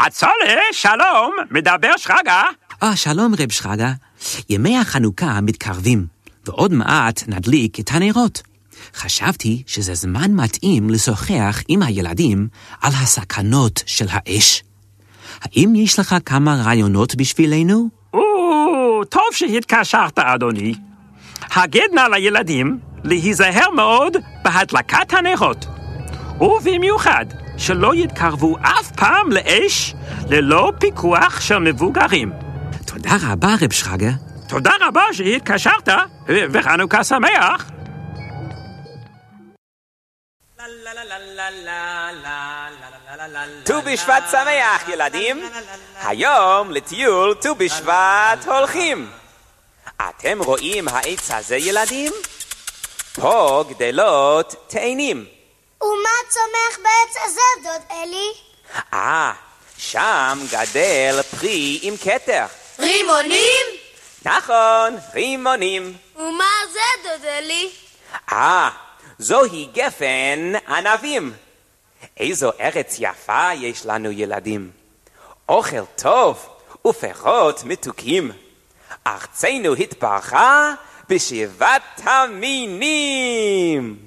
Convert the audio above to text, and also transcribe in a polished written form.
הצולה, שלום, מדבר שרגא. שלום רב שרגא. ימי החנוכה מתקרבים, ועוד מעט נדליק את הנרות. חשבתי שזה זמן מתאים לשוחח עם הילדים על הסכנות של האש. האם יש לך כמה רעיונות בשבילנו? טוב שהתקשרת, אדוני. הגד נא לילדים להיזהר מאוד בהדלקת הנרות, ובמיוחד שלא יתקרבו אף פעם לאש ללא פיקוח של מבוגרים. תודה רבה רב שרגא. תודה רבה שהתקשרת, וחנוכה שמח. ט"ו בשבט שמח ילדים. היום לטיול ט"ו בשבט הולכים. אתם רואים העץ הזה ילדים? פה גדלות תאנים. ומה צומח בעץ הזה דוד אלי? שם גדל פרי עם כתר. רימונים? נכון, רימונים. ומה זה דוד אלי? זוהי גפן ענבים. איזו ארץ יפה יש לנו ילדים. אוכל טוב ופירות מתוקים. ארצנו התברכה בשבעת המינים.